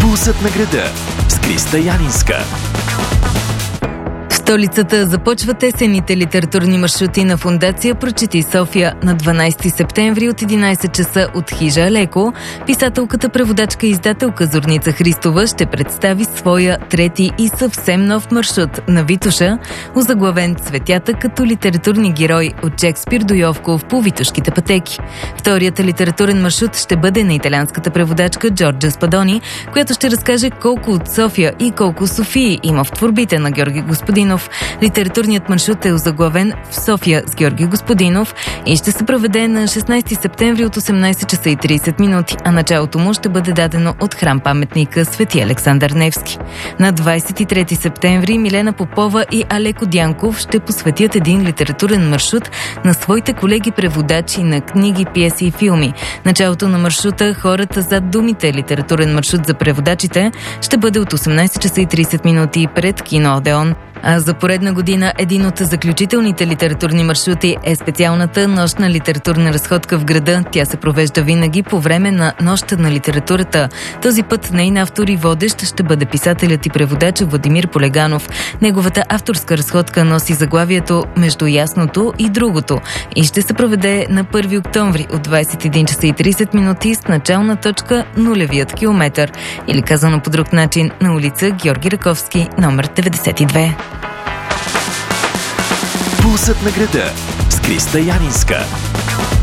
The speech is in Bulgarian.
Пулсът на града с Криста Янинска. В столицата започват есенните литературни маршрути на Фондация Прочети София на 12 септември от 11 часа от хижа Алеко. Писателката, преводачка и издателка Зорница Христова ще представи своя трети и съвсем нов маршрут на Витоша, озаглавен "Цветята като литературни герои от Шекспир до Йовков по витошките пътеки". Вторият литературен маршрут ще бъде на италианската преводачка Джорджа Спадони, която ще разкаже колко от София и колко Софии има в творбите на Георги Господинов. Литературният маршрут е озаглавен "В София с Георги Господинов" и ще се проведе на 16 септември от 18 часа и 30 минути, а началото му ще бъде дадено от храм-паметника Свети Александър Невски. На 23 септември Милена Попова и Алеко Дянков ще посветят един литературен маршрут на своите колеги преводачи на книги, пиеси и филми. Началото на маршрута "Хората зад думите", литературен маршрут за преводачите, ще бъде от 18 часа и 30 минути пред кино Одеон. А за поредна година един от заключителните литературни маршрути е специалната нощна литературна разходка в града. Тя се провежда винаги по време на Нощта на литературата. Този път нейн автор и водещ ще бъде писателят и преводач Владимир Полеганов. Неговата авторска разходка носи заглавието "Между ясното и другото" и ще се проведе на 1 октомври от 21 часа и 30 минути с начална точка нулевият километър, или казано по друг начин на улица Георги Раковски, номер 92. Пулсът на града с Криста Янинска.